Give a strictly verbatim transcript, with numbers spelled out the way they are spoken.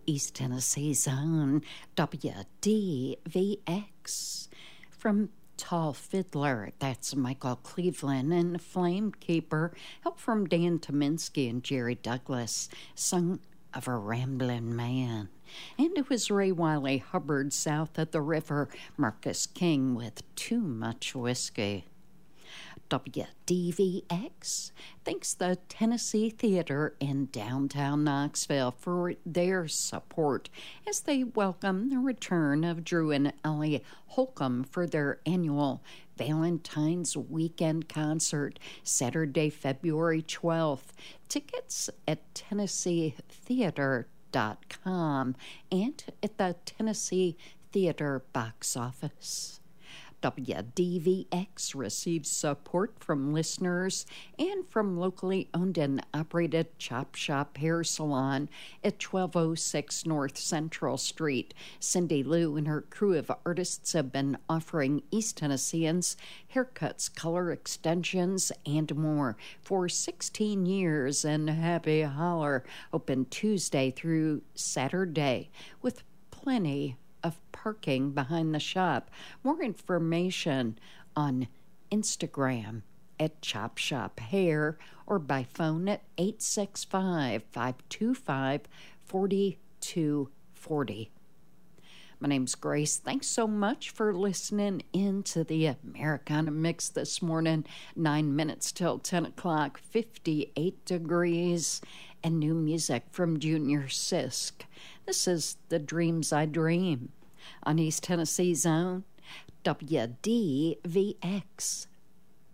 East Tennessee's own W D V X. From Tall Fiddler, that's Michael Cleveland, and Flamekeeper, help from Dan Tominski and Jerry Douglas, sung of a Ramblin' Man. And it was Ray Wiley Hubbard south of the river, Marcus King with Too Much Whiskey. W D V X thanks the Tennessee Theater in downtown Knoxville for their support as they welcome the return of Drew and Ellie Holcomb for their annual Valentine's Weekend concert, Saturday, February twelfth. Tickets at tennessee theater dot com and at the Tennessee Theater box office. W D V X receives support from listeners and from locally owned and operated Chop Shop Hair Salon at twelve oh six North Central Street. Cindy Lou and her crew of artists have been offering East Tennesseans haircuts, color extensions, and more for sixteen years, and Happy Holler open Tuesday through Saturday with plenty of parking behind the shop. More information on Instagram at Chop Shop Hair or by phone at eight six five, five two five, four two four zero. My name's Grace. Thanks so much for listening in to the Americana Mix this morning. Nine minutes till ten o'clock, fifty-eight degrees, and new music from Junior Sisk. This is The Dreams I Dream on East Tennessee's own W D V X.